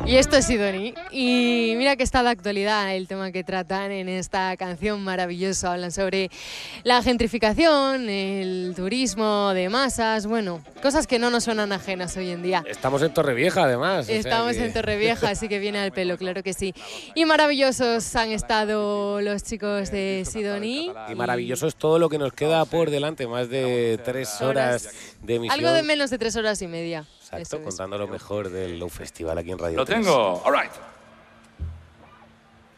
Y esto es Sidoní. Y mira que está de actualidad el tema que tratan en esta canción maravillosa. Hablan sobre la gentrificación, el turismo de masas, bueno, cosas que no nos suenan ajenas hoy en día. Estamos en Torrevieja, además. Estamos en Torrevieja, así que viene al pelo, claro que sí. Y maravillosos han estado los chicos de Sidoní. Y maravilloso es todo lo que nos queda por delante, más de 3 horas de emisión. Algo de menos de 3 horas y media. Exacto, contando lo mejor del Low Festival aquí en Radio Lo 3. tengo. All right.